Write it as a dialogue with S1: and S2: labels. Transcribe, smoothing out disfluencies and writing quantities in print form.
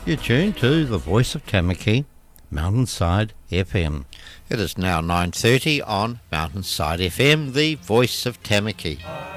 S1: You're tuned to the Voice of Tamaki, Mountainside FM. It is now 9:30 on Mountainside FM, the Voice of Tamaki.